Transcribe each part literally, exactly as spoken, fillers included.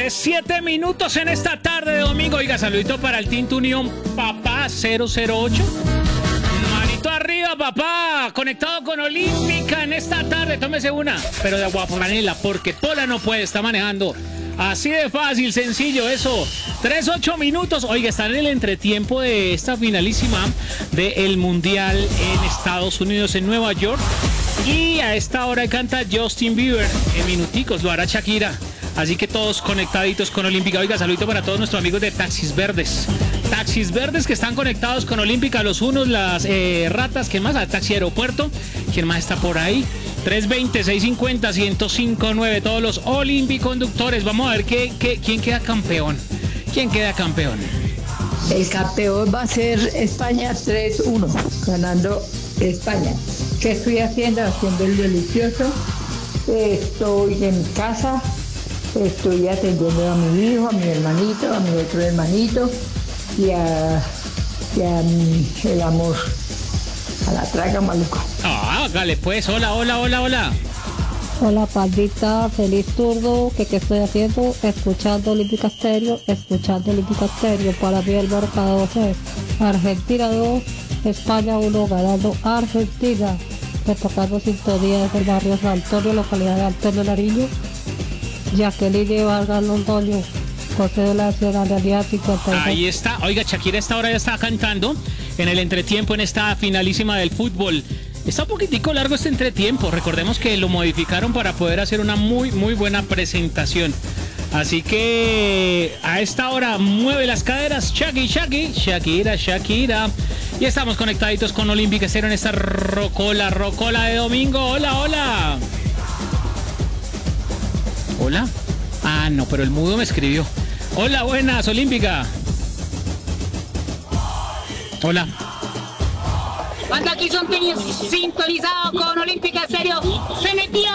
tarde, siete minutos en esta tarde de domingo. Oiga, saludito para el Tinto Unión Papá cero cero ocho. Manito arriba, papá. Conectado con Olímpica en esta tarde. Tómese una, pero de agua panela, porque Pola no puede, está manejando. Así de fácil, sencillo, eso. tres, ocho minutos. Oiga, está en el entretiempo de esta finalísima del Mundial en Estados Unidos, en Nueva York. Y a esta hora canta Justin Bieber. En minuticos lo hará Shakira. Así que todos conectaditos con Olímpica. Oiga, saludito para todos nuestros amigos de Taxis Verdes. Taxis Verdes que están conectados con Olímpica. Los unos, las eh, ratas. ¿Quién más? Al Taxi Aeropuerto. ¿Quién más está por ahí? tres veinte, seiscientos cincuenta, ciento cinco nueve. Todos los Olimpiconductores. Vamos a ver qué, qué, quién queda campeón. ¿Quién queda campeón? El campeón va a ser España tres uno. Ganando España. ¿Qué estoy haciendo? Haciendo el delicioso. Estoy en casa. Estoy atendiendo a mi hijo, a mi hermanito, a mi otro hermanito y a, y a mi, el amor, a la traga maluca. Ah, hágale pues. Hola, hola, hola, hola. Hola, pandita, feliz turno. ¿Qué, ¿Qué estoy haciendo? Escuchando Olímpica Estéreo, escuchando Olímpica Estéreo. Para mí el marcador es Argentina dos, España uno, ganando Argentina. Tocando sintonía desde el barrio San Antonio, localidad de Antonio Nariño. Jacqueline Vargas Londoño, José de la Nacionalidad cincuenta y dos. Ahí está. Oiga, Shakira a esta hora ya está cantando en el entretiempo en esta finalísima del fútbol. Está un poquitico largo este entretiempo. Recordemos que lo modificaron para poder hacer una muy, muy buena presentación. Así que a esta hora mueve las caderas Shaki, Shaki, Shakira, Shakira. Y estamos conectaditos con Olímpica Cero en esta rocola, rocola de domingo. Hola, hola. Hola. Ah, no, pero el mudo me escribió. Hola, buenas, Olímpica. Hola. Anda aquí son sintonizado con Olímpica Estéreo. Se metió.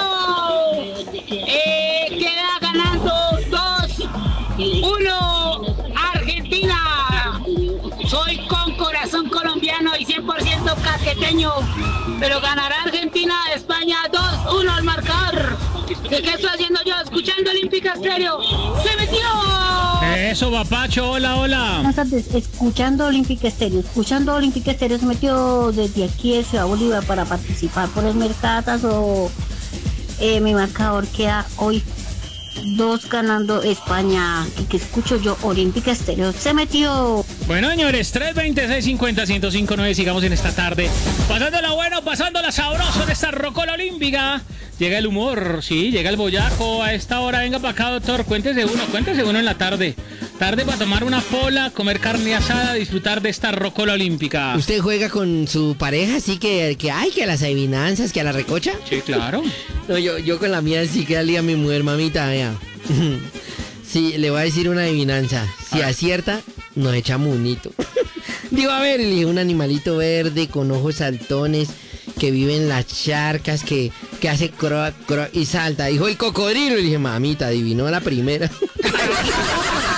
Eh, queda ganando dos uno Argentina. Soy con corazón colombiano y cien por ciento caqueteño. Pero ganará Argentina a España dos uno al marcador. ¿Qué estoy haciendo yo? Escuchando Olímpica Estéreo. ¡Se metió! Eso, papacho. Hola, hola. Buenas tardes, escuchando Olímpica Estéreo. Escuchando Olímpica Estéreo se metió desde aquí de Ciudad Bolívar para participar por el Mercatazo. Eh, mi marcador queda hoy dos ganando España. ¿Qué, qué escucho yo? Olímpica Estéreo. Se metió. Bueno, señores, tres veinte, seiscientos cincuenta, ciento cinco nueve. Sigamos en esta tarde. Pasándola bueno, pasándola sabroso en esta rocola olímpica. Llega el humor, sí, llega el boyaco a esta hora. Venga para acá, doctor, cuéntese uno, cuéntese uno en la tarde. Tarde para tomar una pola, comer carne asada, disfrutar de esta rocola olímpica. ¿Usted juega con su pareja así que, que ay, que a las adivinanzas, que a la recocha? Sí, claro. No, yo, yo con la mía sí que al día mi mujer, mamita, vea. Sí, le voy a decir una adivinanza. Si acierta, nos echamos un hito. Digo, a ver, elige un animalito verde con ojos saltones que vive en las charcas, que, que hace croak, croak y salta. Dijo el cocodrilo. Y dije, mamita, adivinó la primera.